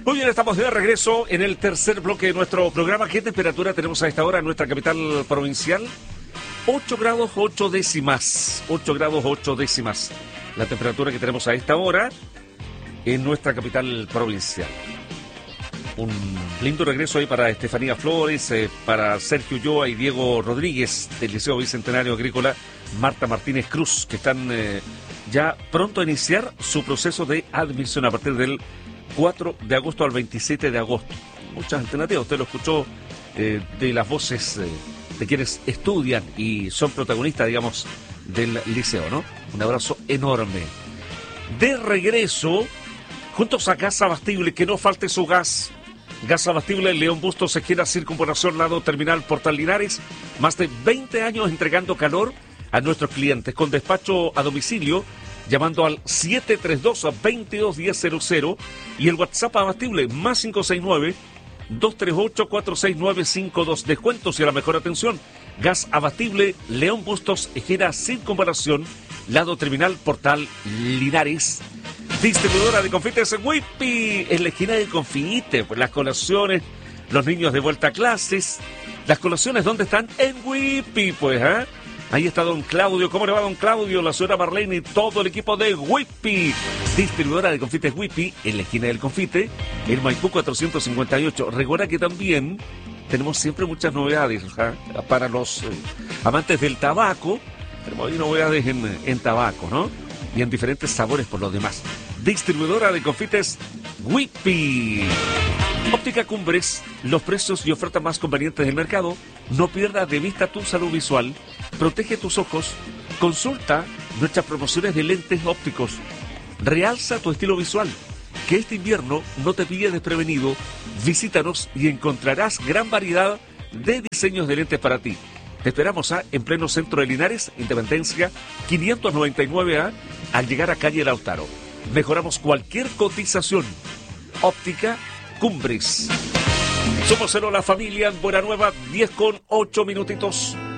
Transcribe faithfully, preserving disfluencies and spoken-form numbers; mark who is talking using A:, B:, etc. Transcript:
A: Muy bien, estamos de regreso en el tercer bloque de nuestro programa. ¿Qué temperatura tenemos a esta hora en nuestra capital provincial? ocho grados ocho décimas. ocho grados ocho décimas. La temperatura que tenemos a esta hora en nuestra capital provincial. Un lindo regreso ahí para Estefanía Flores, eh, para Sergio Ulloa y Diego Rodríguez del Liceo Bicentenario Agrícola, Marta Martínez Cruz, que están eh, ya pronto a iniciar su proceso de admisión a partir del cuatro de agosto al veintisiete de agosto. Muchas alternativas, usted lo escuchó eh, de las voces eh, de quienes estudian y son protagonistas, digamos, del liceo, ¿no? Un abrazo enorme. De regreso, juntos a Gas Abastible, que no falte su gas. Gas Abastible, León Bustos, esquina Circunvalación, lado Terminal Portal Linares. Más de veinte años entregando calor a nuestros clientes, con despacho a domicilio, llamando al siete tres dos, dos dos uno cero cero y el WhatsApp Abastible más cinco seis nueve, dos tres ocho, cuatro seis nueve cinco dos. Descuentos y a la mejor atención. Gas Abastible, León Bustos, esquina Circunvalación, lado Terminal Portal Linares. Distribuidora de confites Whippy, en la esquina de confite, pues las colaciones, los niños de vuelta a clases. Las colaciones, ¿dónde están? En Whippy, pues, ¿eh? Ahí está don Claudio. ¿Cómo le va don Claudio? La señora Marlene y todo el equipo de Whippy. Distribuidora de confites Whippy, en la esquina del confite, en Maipú cuatrocientos cincuenta y ocho. Recuerda que también tenemos siempre muchas novedades, ¿eh? Para los eh, amantes del tabaco. Tenemos ahí novedades en, en tabaco, ¿no? Y en diferentes sabores por los demás. Distribuidora de confites Whippy. Óptica Cumbres, los precios y ofertas más convenientes del mercado. No pierdas de vista tu salud visual. Protege tus ojos. Consulta nuestras promociones de lentes ópticos. Realza tu estilo visual. Que este invierno no te pille desprevenido. Visítanos y encontrarás gran variedad de diseños de lentes para ti. Te esperamos ¿ah? en pleno centro de Linares, Independencia quinientos noventa y nueve A, al llegar a calle Lautaro. Mejoramos cualquier cotización. Óptica Cumbres. Somos Cero la familia en Buena Nueva, diez con ocho minutitos.